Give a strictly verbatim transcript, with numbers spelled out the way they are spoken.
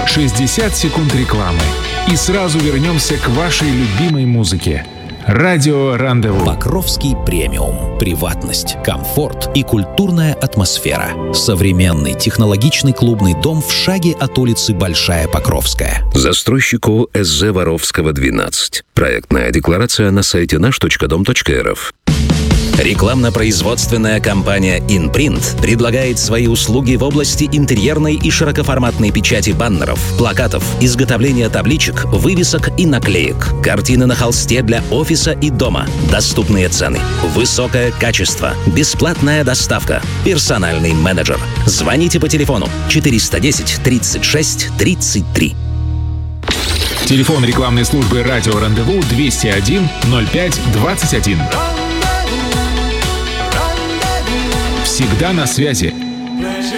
шестьдесят секунд рекламы. И сразу вернемся к вашей любимой музыке. Радио Рандеву. Покровский премиум. Приватность, комфорт и культурная атмосфера. Современный технологичный клубный дом в шаге от улицы Большая Покровская. Застройщику эс зэ Воровского, двенадцать. Проектная декларация на сайте наш точка дом точка эр эф. Рекламно-производственная компания InPrint предлагает свои услуги в области интерьерной и широкоформатной печати баннеров, плакатов, изготовления табличек, вывесок и наклеек, картины на холсте для офиса и дома, доступные цены, высокое качество, бесплатная доставка, персональный менеджер. Звоните по телефону четыреста десять тридцать шесть тридцать три. Телефон рекламной службы «Радио Рандеву» двести один ноль пять двадцать один. Всегда на связи.